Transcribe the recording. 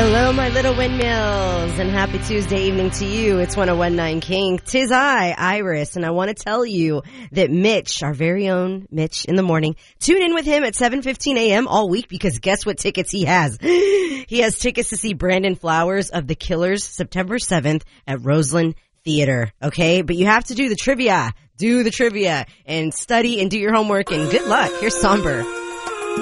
Hello, my little windmills, and happy Tuesday evening to you. It's 101.9 King. 'Tis I, Iris, and I want to tell you that Mitch, our very own Mitch in the morning, tune in with him at 7:15 a.m. all week because guess what tickets he has? He has tickets to see Brandon Flowers of The Killers September 7th at Roseland Theater, okay? But you have to do the trivia. Do the trivia and study and do your homework, and good luck. Here's Somber.